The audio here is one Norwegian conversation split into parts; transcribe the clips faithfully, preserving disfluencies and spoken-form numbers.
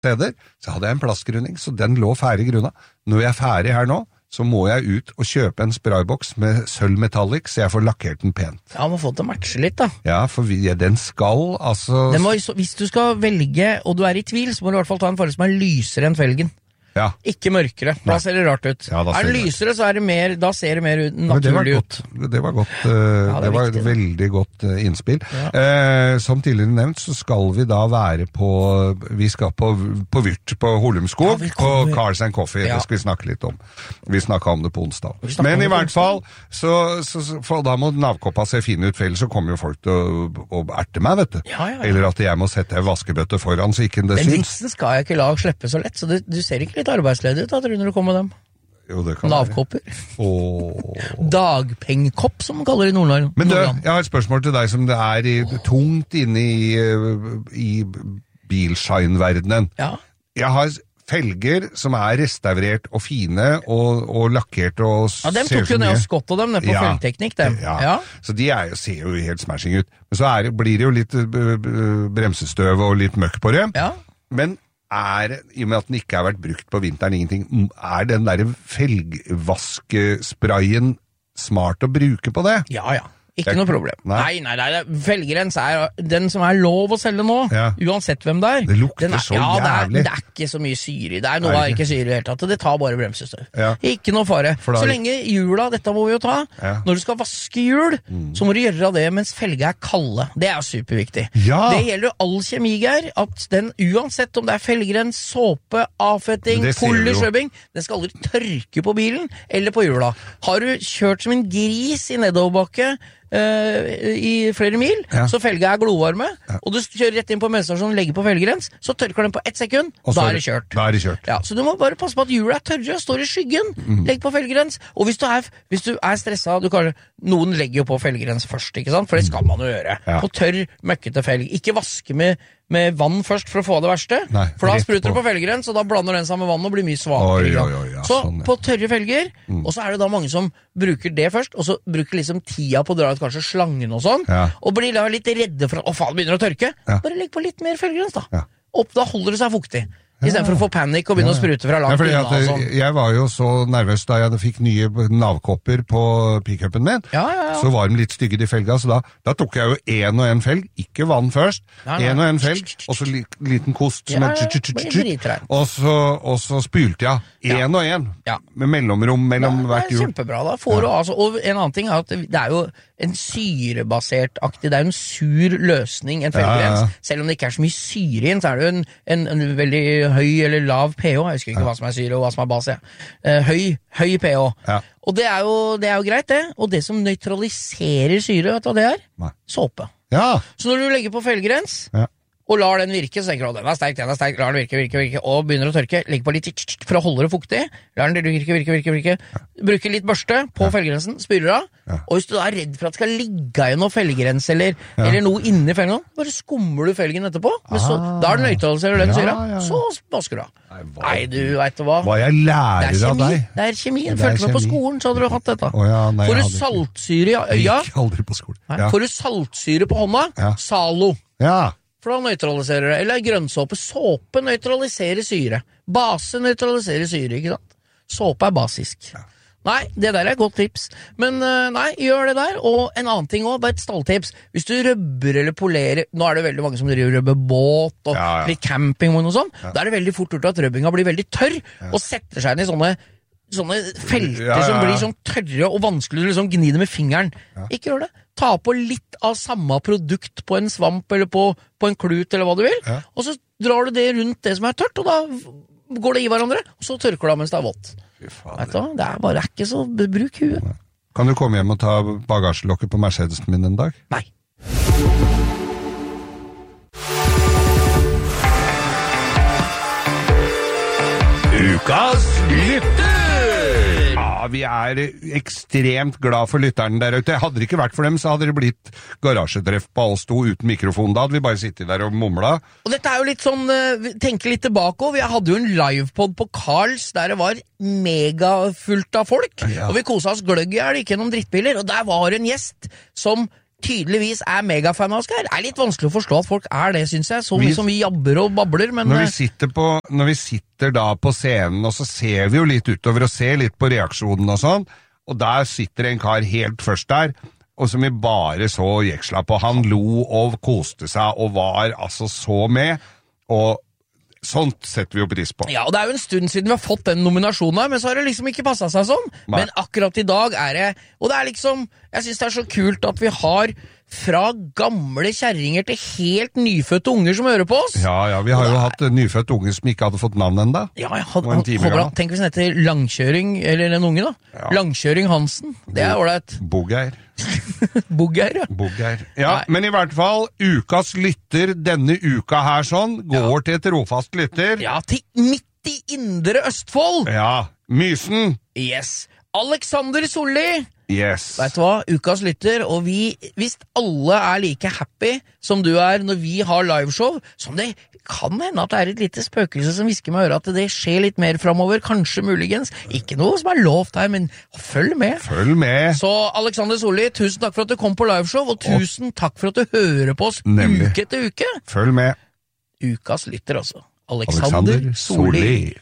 steder, så hadde jeg en plastgrunning, så den lå ferdig grunna. Når jeg er ferdig her nå, så må jeg ut og kjøpe en sprayboks med sølv metallic, så jeg får lakkert den pent. Ja, man får til å matche litt da. Ja, for vi, ja, den skal, altså... Den må, hvis du skal velge, og du er i tvil, så må du i hvert fall ta en farge som er lysere enn felgen. Ja. Ikke mørkere, da ser det rart ut. Ja, er det lysere, så er det mer, da ser det mer naturlig ut. Det var godt, uh, ja, det, det var viktig, et veldig godt uh, innspill. Ja. Uh, som tidligere nevnt, så skal vi da være på, vi skal på, på Vyrt, på Holumskog, ja, på Cars and Coffee, ja. Det skal vi snakke litt om. Vi snakket om det på onsdag. Men i hvert fall, så, så, så for da må navkoppa se fine ut, for ellers så kommer jo folk til å, å erte meg, vet du. Ja, ja, ja. Eller at jeg må sette en vaskebøtte foran, så ikke det Den syns. Den vitsen skal jeg ikke la slippe så lett, så du, du ser ikke litt arbeidsledig ut da, tror du, når du kommer med dem. Jo, det kan Navkopper. Åh. Dagpengekopp, som man kaller det i Nordland. Men du, jeg har et spørsmål til deg som det er i, tungt inne i, i bilshine-verdenen. Ja. Jeg har felger som er restaurert og fine og, og lakkert og ja, dem tok jo ned og skott av dem ned på ja. Felgteknikk, dem. Ja. Ja. Så de er, ser jo helt smashing ut. Men så er, blir det jo litt bremsestøv og litt møkk på dem. Ja. Men er, i og med at den ikke har vært brukt på vinteren, ingenting, er den der felgvaskesprayen smart å bruke på det? Ja, ja. Ikke noe problem. Nei, nei, nei, felgrens er den som er lov å selge nå, ja. Uansett hvem det er. Det lukter er, så ja, jævlig. Det er, det er ikke så mye syre. Det er noe av ikke syre i hele tatt. Det tar bare bremsestøv. Ja. Ikke noe fare. Da... Så lenge hjula, dette må vi jo ta, ja. Når du skal vaske hjul, mm. så må du gjøre det mens felga er kalde. Det er superviktig. Ja. Det gjelder all kjemiger, at den, uansett om det er felgrens, såpe, avfetting, polyskjøbbing, den skal aldri tørke på bilen eller på hjula. Har du kjørt som en gris i nedoverbakke, Uh, i flere mil, ja. Så felga er glovarme, ja. Og du kjører rett inn på bensinstasjonen, legger på felgrens, så tørker den på ett sekund, og da er det kjørt. Da er det kjørt. Ja, så du må bare passe på at hjulet er tørre, står i skyggen, mm. legg på felgrens, og hvis du er, hvis du er stresset, du kan, noen legger jo på felgrens først, ikke sant? For det skal man jo gjøre. Ja. På tørr, møkkete felg. Ikke vaske med med vann først for å få det verste, Nei, for da spruter du på felgrens, og da blander den sammen med vann og blir mye svakere. Oi, oi, oi, ja, så sånn, ja. På tørre felger, mm. og så er det da mange som bruker det først, og så bruker liksom tida på å dra ut kanskje slangen og sånn, ja. Og blir da litt redde for at, å faen, begynner å tørke. Ja. Bare legg på litt mer felgrens da. Ja. Opp, da holder det seg fuktig. I stedet for å få panikk og begynne ja. Å sprute fra langt ja, unna og sånn. Jeg var jo så nervøs da jeg fikk nye navkopper på pick-upen min. Ja, ja, ja. Så var de litt stygge de felga, så da, da tok jeg jo en og en felg, ikke vann først, nei, nei. En og en felg, og så li, liten kost som ja, ja, og, så, og så spylte jeg en ja. Og en, ja. Med mellomrom mellom ja, hvert hjul. Det er kjempebra da. Får ja. Du, altså, og en annen ting er at det er jo en syrebasert aktig, det er jo en sur løsning, en felgrens. Ja, ja. Selv om det ikke er så mye syre inn, så er det jo en, en, en veldig høy eller lav pH, jeg husker ikke ja. Hva som er syre og hva som er base. Uh, høy, høy pH. Ja. Og det er, jo, det er jo greit det, og det som nøytraliserer syre, vet du hva det er? Nei. Såpe. Ja. Så når du legger på felgrens, ja. Og lar den virke, så tenker du, den er sterk, den er sterk, lar den virke, virke, virke, og begynner å tørke, legg på litt for å holde det fuktig, lar den virke, virke, virke, virke, ja. Bruker litt børste på ja. Felgrensen, spyrer av, ja. Og hvis du er redd for at det skal ligge i noe felgrens, eller, ja. Eller noe inni felgen, bare skummer du felgen etterpå, ah. Så, da er den nøytraliserer den syra, ja, ja, ja. Så vasker du av. Nei, hva, Nei, du vet du hva. Hva jeg lærer av deg. Det er kjemien, følte meg på skolen, så hadde du hatt dette. Oh, ja, nei, får du saltsyre i øya? Jeg gikk aldri på skolen. Ja. Får du saltsyre på hånda? Ja. Salo. Ja. For da nøytraliserer det. Eller grønnsåpe. Såpe nøytraliserer syre. Base nøytraliserer syre, ikke sant? Såpe er basisk. Ja. Nei, det der er et godt tips. Men nei, gjør det der. Og en annen ting også, bare et stalltips. Hvis du røbber eller polerer, nå er det veldig mange som røbber båt og ja, ja. Litt camping og noe sånt, ja. Da er det veldig fort gjort at røbbinga blir veldig tørr, ja. Og setter seg inn i sånne sånne felter ja, ja, ja. Som blir sånn tørre og vanskelig å liksom gni det med fingeren. Ja. Ikke gjør det. Ta på litt av samme produkt på en svamp eller på, på en klut eller hva du vil, ja. Og så drar du det rundt det som er tørt, og da går det i hverandre, og så tørker du av mens det er vått. Vet du, det er bare ikke så bruk huet. Kan du komme hjem og ta bagasjelokket på Mercedesen min en dag? Nei. Ukas lytter! Ja, vi er ekstremt glad for lytteren der ute. Hadde det ikke vært for dem, så hadde det blitt garasjetreff på oss to uten mikrofon. Da hadde vi bare sittet der og mumla. Og dette er jo litt sånn, tenke litt tilbake, og vi hadde jo en livepod på Carls der det var megafullt av folk, ja. Og vi koset oss gløgg i hjel, ikke noen drittbiler, og der var en gjest som tydeligvis er megafan av Oskar. Det er litt vanskelig å forstå at folk er det, synes jeg, så mye som vi jabber og babler, men... Når vi, sitter på, når vi sitter da på scenen, og så ser vi jo litt utover og ser litt på reaksjonen og sånn, og der sitter en kar helt først der, og som vi bare så jeksla på. Han lo og koste seg og var altså så med, og sånt setter vi jo pris på. Ja, og det er jo en stund siden vi har fått den nominasjonen, men så har det liksom ikke passet seg sånn. Nei. Men akkurat i dag er det, og det er liksom, jeg synes det er så kult at vi har fra gamle kjerringer til helt nyfødte unger som hører på oss. Ja, ja, vi har jo hatt nyfødte unger som ikke hadde fått navn enda. Ja, jeg had, han, håper, tenk hvis den heter Langkjøring, eller en unge da. Ja. Langkjøring Hansen, det er ordentlig. Bogeir. Bogeir, ja. Bogeir. Ja, Nei. Men i hvert fall, ukas lytter denne uka her sånn, går ja. til et trofast lytter. Ja, til midt i Indre Østfold. Ja, Mysen. Yes. Alexander Solli. Yes. Vet du hva, ukas lytter, og vi, hvis alle er like happy som du er når vi har liveshow, som det kan hende at det er et lite spøkelse som visker meg i øret at det skjer litt mer fremover, kanskje muligens, ikke noe som er lovt her, men følg med. Følg med. Så Alexander Solli, tusen takk for at du kom på liveshow, og tusen takk for at du hører på oss Nemlig. uke etter uke. Følg med. Ukas lytter altså. Alexander, Alexander Solli.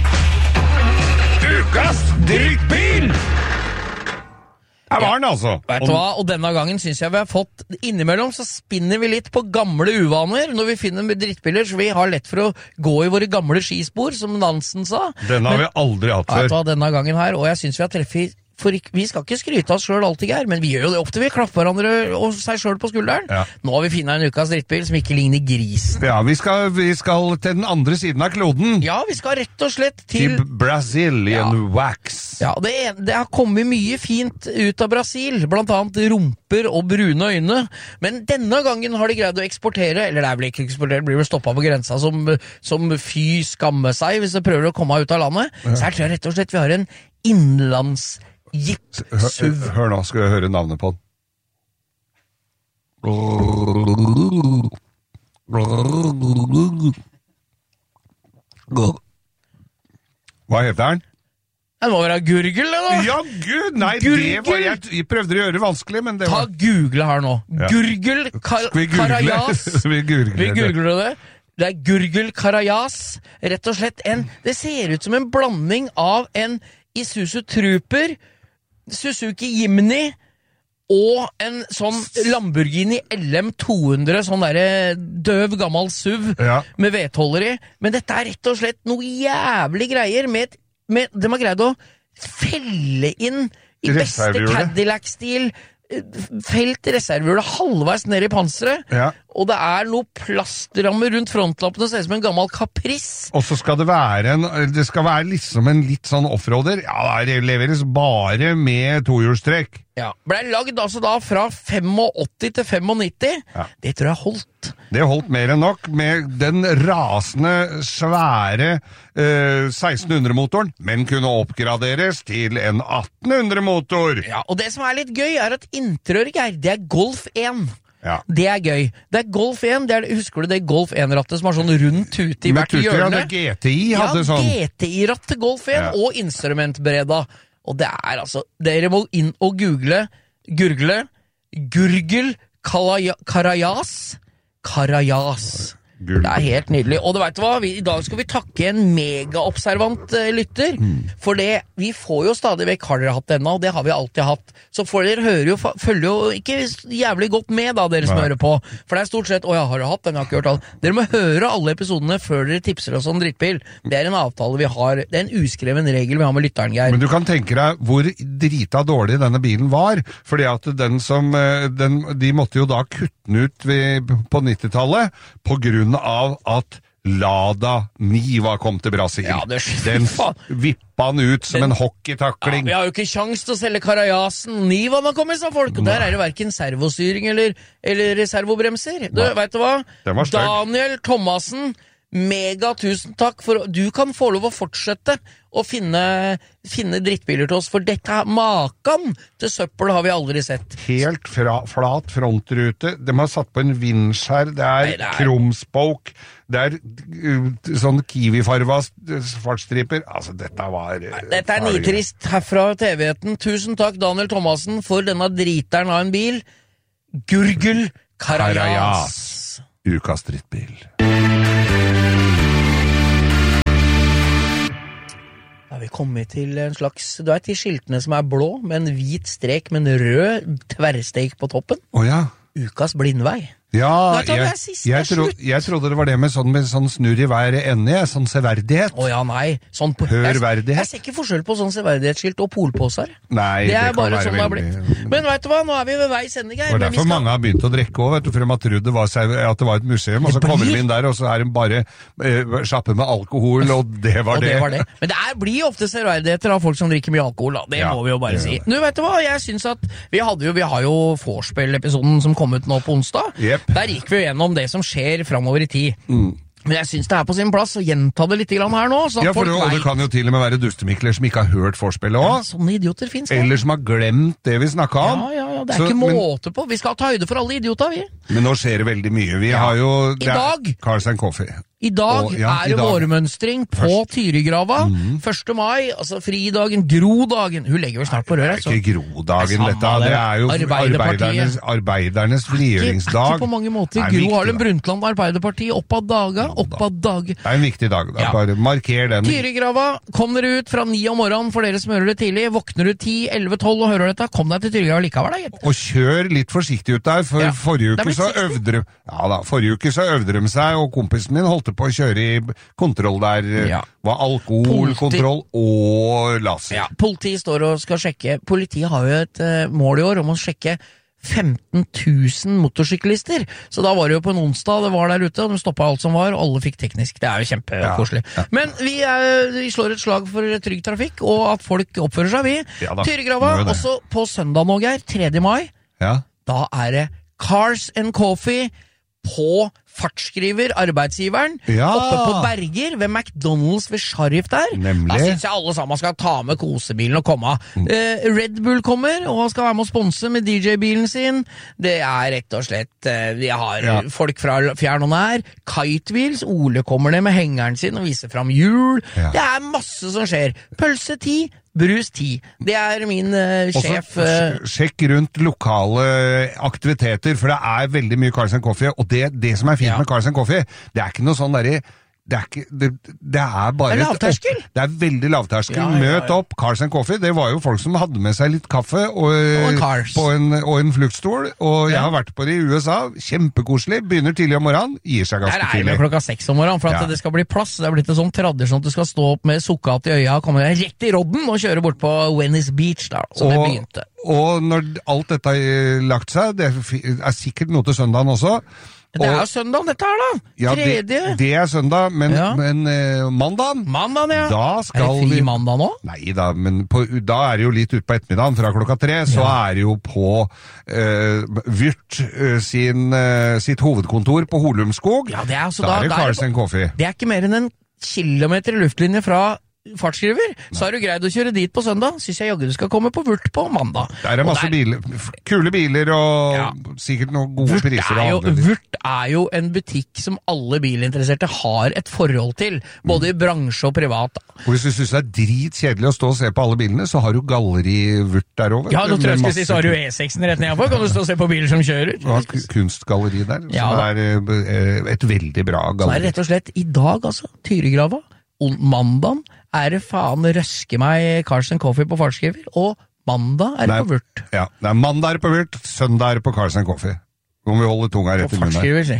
Ukas drittbil! Her var den altså. Vet du hva, og denne gangen synes jeg vi har fått, innimellom så spinner vi litt på gamle uvaner når vi finner drittbiler, så vi har lett for å gå i våre gamle skispor, som Nansen sa. Denne har Men, vi aldri hatt før. Vet du hva, denne gangen her, og jeg synes vi har treffet, for vi skal ikke skryte oss selv alltid her, men vi gjør jo det ofte, vi klapper hverandre og seg selv på skulderen. Ja. Nå har vi finnet en ukas drittbil som ikke ligner grisen. Ja, vi skal, vi skal til den andre siden av kloden. Ja, vi skal rett og slett til... Til Brazilian ja. Wax. Ja, det, er, det har kommet mye fint ut av Brasil, blant annet rumper og brune øyne, men denne gangen har de greid å eksportere, eller det er vel ikke eksportert, blir vel stoppet på grensa som, som fy skamme seg hvis de prøver å komme ut av landet. Ja. Så her tror jeg rett og slett vi har en innlands Jeep S U V. Hør, hør nå, skal jeg høre navnet på den. Hva heter den? Det må være Gurgel, eller? Ja, gud, nei, Gurgel. Det var, jeg, jeg prøvde å gjøre det vanskelig, men det var... Ta Google her nå. Ja. Gurgel kar Karajas. Vi googler Vi googler det. Det er Gurgel Karajas. Rett og slett en... Det ser ut som en blanding av en Isuzu Trooper, Suzuki Jimny og en sånn Lamborghini L M to hundre, sånn der døv gammel S U V ja. med vedholder i. Men dette er rett og slett noe jævlig greier med, med de har greid å felle inn i beste Cadillac-stil felt reservehjulet halvveis ned i panseret, ja. og det er noe plastrammer rundt frontlappen og ser ut som en gammel Caprice. Og så skal det være en, det skal være liksom en litt sånn offroader. Ja, det leveres bare med tohjulstrekk. Ja, ble lagd altså da fra åttifem til nittifem. Ja. Det tror jeg holdt. Det holdt mer enn nok med den rasende, svære eh, seksten hundre-motoren, men kunne oppgraderes til en atten hundre-motor. Ja, og det som er litt gøy er at interiøret her, det er Golf én. Ja. Det er gøy. Det er Golf én, det er, husker du det Golf én-rattet som har sånn rund tute i hvert hjørne? Ja, G T I hadde ja, sånn. Ja, G T I-ratt til Golf én ja. og instrumentbreda. Og det er altså, dere må inn og google, gurgle, Gurgel Karajas, Karajas. Det er helt nydelig. Og du vet hva, vi, i dag skal vi takke en megaobservant uh, lytter, mm. for det, vi får jo stadig vekk, har dere hatt denne, og det har vi alltid hatt, så får dere høre jo, følger jo ikke jævlig godt med da, dere som Nei. hører på, for det er stort sett, å ja, har dere hatt den, jeg har ikke hørt alt. Dere må høre alle episodene før dere tipser oss om drittbil. Det er en avtale vi har, det er en uskreven regel vi har med lytteren, Geir. Men du kan tenke deg hvor drita dårlig denne bilen var, fordi at den som, den, de måtte jo da kutte den ut ved, på nittitallet, på grunn av at Lada Niva kom til Brasil. Ja, det den vippa han ut som den, en hockeytakling. Ja, vi har jo ikke sjans til å selge Karajasen Niva når kommer, sa folk. Og der er det hverken servostyring eller, eller servobremser. Du, vet du hva? Daniel Thomasen, mega tusen takk for du kan få lov å fortsette å finne, finne drittbiler til oss, for dette makan til søppel har vi aldri sett. Helt fra, flat frontrute, de har satt på en vinsjær, det er, Nei, det er... krumspoke, det er uh, sånn kiwifarva fartstriper, altså dette var... Uh, Nei, dette er nitrist herfra T V-eten. Tusen takk Daniel Thomasen for denne driteren av en bil. Gurgel Karayas. Ukas drittbil. Da har vi kommet til en slags, du vet, de skiltene som er blå, med en hvit strek med en rød tverrsteik på toppen. Åja. Ukas blindvei. Ja, jeg, jeg, sist, jeg, tro, jeg trodde det var det med sånn, med sånn snurr i hver ende, sånn severdighet. Å ja, nei. Sånn på, Hørverdighet. Jeg, jeg ser ikke forskjell på sånn severdighetsskilt og polposer. Nei, det er det bare kan sånn være det har veldig... blitt. Men vet du hva, nå er vi ved veis ende, Geir. Det var derfor skal... mange har begynt å drikke også, vet du, for de har trodd det var, at det var et museum, og så blir... kommer de inn der, og så er de bare eh, sjappe med alkohol, og det var og det. det, var det. Men det er, blir ofte severdigheter av folk som drikker mye alkohol, da. Det ja, må vi jo bare si. Nå vet du hva, jeg synes at vi, hadde jo, vi har jo vorspiel-episoden som kom ut nå på onsdag. Yep. Der gikk vi jo gjennom om det som skjer fremover i tid. Mm. Men jeg synes det er på sin plass å gjenta det litt grann her nå. Ja, for det, det kan jo til og med være dustemikler som ikke har hørt forspillet også. Ja, sånne idioter finnes det. Eller som har glemt det vi snakket om. Ja, ja, ja, det er så, ikke måte men, på. Vi skal ta høyde for alle idioter, vi. Men nå skjer det veldig mye. Vi ja. har jo... I dag... Carlsen Coffee. I dag og, ja, er det vårmønstring på Først. Tyrigrava. Mm. første mai, altså fridagen, grodagen. Hun legger jo snart på røret. Det er ikke grodagen, dette. Det er jo arbeidernes, arbeidernes frigjøringsdag. Ikke på mange måter. Gro Harlem Brundtland, Arbeiderparti, opp av daga, opp av dag. Det er en viktig dag. Da. Ja. Bare marker den. Tyrigrava, kom dere ut fra ni om morgenen for dere som hører det tidlig. Våkner du ti, elleve, tolv og hører dette, kom deg til Tyrigrava likevel. Da. Og kjør litt forsiktig ut der, for ja. forrige uke så øvde de, ja da, forrige uke så øvde de seg, og kompisen min holdt på å kjøre i kontroll der, ja. var alkoholkontroll og laser. Ja, politiet står og skal sjekke, politiet har jo et uh, mål i år om å sjekke femten tusen motorsyklister, så da var det jo på en onsdag det var der ute, og de stoppet alt som var, og alle fikk teknisk, det er jo kjempekoselig. Ja, ja. Men vi, er, vi slår et slag for trygg trafikk, og at folk oppfører seg, vi. Ja, Tyrigrava, også på søndag nå, Geir, tredje mai, ja. da er det Cars and Coffee på fartsskriver, arbeidsgiveren, ja. oppe på Berger, ved McDonalds ved Sharif der. Nemlig. Da synes jeg alle sammen skal ta med kosebilen og komme. Mm. Uh, Red Bull kommer, og skal være med å sponse med D J-bilen sin. Det er rett og slett, uh, vi har ja. folk fra fjern og nær. Kitewheels, Ole kommer ned med hengeren sin og viser fram hjul. Ja. Det er masse som skjer. Pølse ti, brus ti. Det er min uh, sjef. Uh, sjekk rundt lokale aktiviteter, for det er veldig mye Carlsen Coffee, og det, det som er fint ja. med Carlsen Coffee, det er ikke noe sånn derre Det er, ikke, det, det er bare det er lavterskel. Det er veldig lavterskel. Ja, ja, ja. Møt opp Carlsen Coffee. Det var jo folk som hadde med seg litt kaffe og, og, en, på en, og en fluktstol. Og jeg ja. har vært på det i U S A. Kjempekoselig. Begynner tidlig om morgenen. Gir seg ganske tidlig. Der er det klokka seks om morgenen, for at ja. det skal bli plass. Det er blitt en sånn tradisjon at du skal stå opp med sukkat i øya, komme deg rett i rodden og kjøre bort på Venice Beach, der, som og, det begynte. Og når alt dette har lagt seg, det er sikkert noe til søndagen også. Det er jo søndag dette her da, ja, tredje. Det, det er søndag, men, ja. men eh, mandagen, mandagen ja. da skal er det fri mandag nå? Nei da, men på, da er det jo litt ut på ettermiddagen, fra klokka tre, ja. så er det jo på eh, Vyrt eh, sin, eh, sitt hovedkontor på Holumskog. Ja, det er altså da, da er det Carlsen Coffee. Det er ikke mer enn en kilometer i luftlinje fra fartsskriver, så har du greid å kjøre dit på søndag, synes jeg jaggu du skal komme på Vyrt på mandag. Der er masse der, biler, kule biler og ja. sikkert noen gode Vyrt priser. Er jo, Vyrt er jo en butikk som alle bilinteresserte har et forhold til, både mm. i bransje og privat. Og hvis du synes det er dritkjedelig å stå og se på alle bilene, så har du galleri Vyrt der over. Ja, nå tror jeg skal si, så har du E seksen rett nedenfor, kan du stå og se på biler som kjører. Du har kunstgalleri der, ja, som er et veldig bra galleri. Så er det rett og slett i dag, altså, Tyrigrava, mandagen, er det faen røske meg Carlsen Coffee på fartsskriver, og mandag er det på Vyrt. Ja, det er mandag er det på Vyrt, søndag er det på Carlsen Coffee. Nå må vi holde tunga rett i munnen her. På fartsskriver,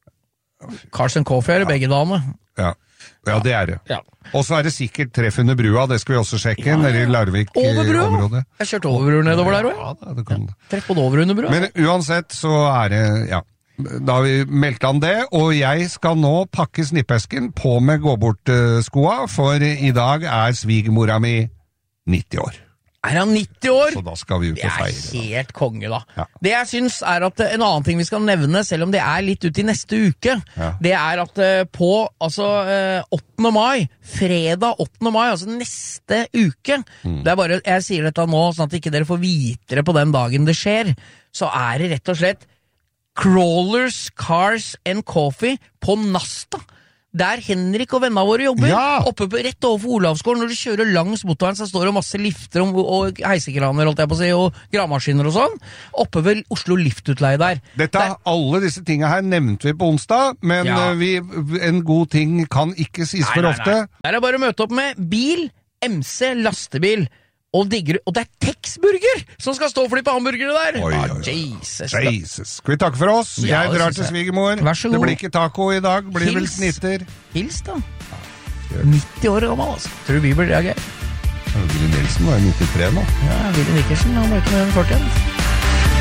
si. Carlsen Coffee er det ja. begge dame. Ja. ja, det er det. Ja. Og så er det sikkert treff under brua, det skal vi også sjekke, ja, ja. nede i Larvik-området. Jeg kjørte overbrua nedover der også. Ja, det kan... Ja. Treff på det over under brua. Men uansett så er det, ja. Da har vi meldt an det, og jeg skal nå pakke snippesken på med gå-bort-skoa, for i dag er svigermora mi nitti år. Er han nitti år? Så da skal vi ut og feire. Det er helt da. Konge da. Ja. Det jeg synes er at en annen ting vi skal nevne, selv om det er litt ut i neste uke, ja. det er at på altså, åttende mai, fredag åttende mai, altså neste uke, mm. det er bare, jeg sier dette nå, sånn at ikke dere får vite det på den dagen det skjer, så er det rett og slett Crawlers, Cars and Coffee på Nasta. der Henrik og vennene våre jobber, Ja. oppe på, rett overfor Olavsgården, når du kjører langs motorveien, så står det masse lifter og, og heisekraner, holdt jeg på å si, og gravemaskiner og sånn, oppe ved Oslo Liftutleie der. Dette, der, alle disse tingene her nevnte vi på onsdag, men Ja. eh, vi, en god ting kan ikke sies Nei, for nei, ofte. nei. Der er bare å møte opp med bil, M C, lastebil, og, digger, og det er Tex-burger som skal stå og flippe hamburgere der! Oi, Ah, oi, oi. Jesus, da. Jesus. Skal vi takke for oss? Ja, Jeg det drar synes til jeg. svigermor. Vær så Det god. blir ikke taco i dag, blir vel Hils. snitter. Hils da. nitti år gammel, altså. Tror du vi blir reagert? Willy Nelson var jo nittitre nå. Ja, Willy Nickersen, han ble ikke med den fortiden.